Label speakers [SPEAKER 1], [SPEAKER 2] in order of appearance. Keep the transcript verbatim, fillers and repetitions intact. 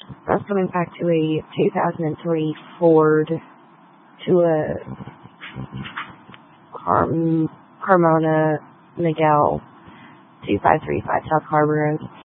[SPEAKER 1] I was coming back to a two thousand three Ford, to a Carm- Carmona Miguel two five three five South Harbor Road.